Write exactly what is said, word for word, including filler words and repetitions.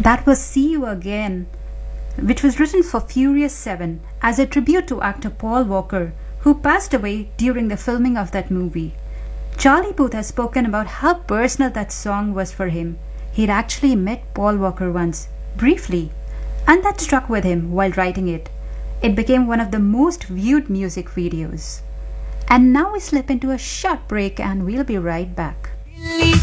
That was See You Again, which was written for Furious seven as a tribute to actor Paul Walker, who passed away during the filming of that movie. Charlie Puth has spoken about how personal that song was for him. He'd actually met Paul Walker once, briefly, and that struck with him while writing it. It became one of the most viewed music videos. And now we slip into a short break and we'll be right back.